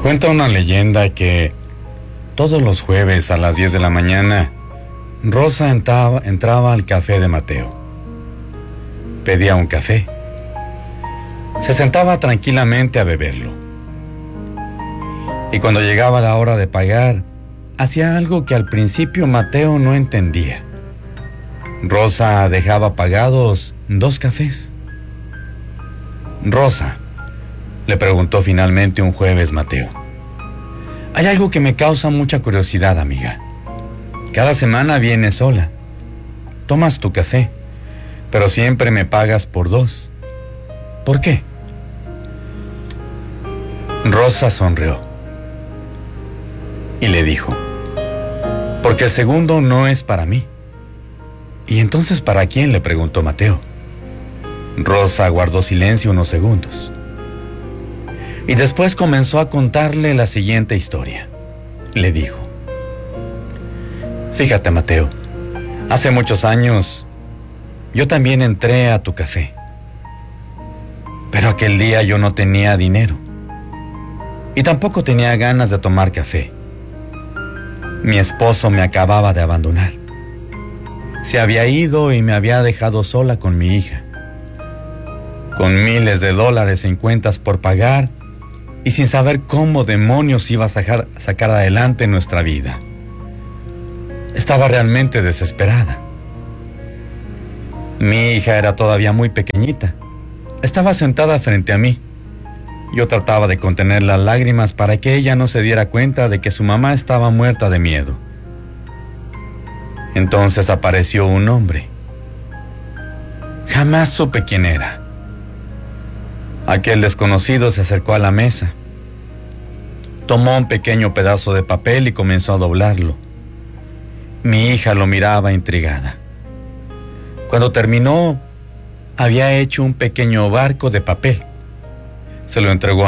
Cuenta una leyenda que todos los jueves a las 10 de la mañana, Rosa entraba al café de Mateo. Pedía un café. Se sentaba tranquilamente a beberlo. Y cuando llegaba la hora de pagar, hacía algo que al principio Mateo no entendía. Rosa dejaba pagados 2 cafés. Rosa, le preguntó finalmente un jueves Mateo, hay algo que me causa mucha curiosidad, amiga. Cada semana vienes sola, tomas tu café, pero siempre me pagas por 2. ¿Por qué? Rosa sonrió y le dijo, porque el segundo no es para mí. ¿Y entonces para quién?, le preguntó Mateo. Rosa guardó silencio unos segundos y después comenzó a contarle la siguiente historia. Le dijo, fíjate, Mateo, hace muchos años yo también entré a tu café, pero aquel día yo no tenía dinero y tampoco tenía ganas de tomar café. Mi esposo me acababa de abandonar. Se había ido y me había dejado sola con mi hija, con miles de dólares en cuentas por pagar y sin saber cómo demonios iba a sacar adelante nuestra vida. Estaba realmente desesperada. Mi hija era todavía muy pequeñita. Estaba sentada frente a mí. Yo trataba de contener las lágrimas para que ella no se diera cuenta de que su mamá estaba muerta de miedo. Entonces apareció un hombre. Jamás supe quién era. Aquel desconocido se acercó a la mesa. Tomó un pequeño pedazo de papel y comenzó a doblarlo. Mi hija lo miraba intrigada. Cuando terminó, había hecho un pequeño barco de papel. Se lo entregó